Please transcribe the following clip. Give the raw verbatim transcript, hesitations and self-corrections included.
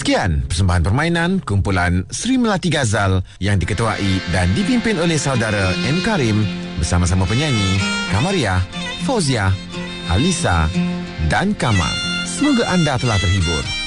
Sekian persembahan permainan kumpulan Sri Melati Ghazal yang diketuai dan dipimpin oleh saudara M. Karim bersama-sama penyanyi Kamaria, Fauzia, Alisa dan Kamal. Semoga anda telah terhibur.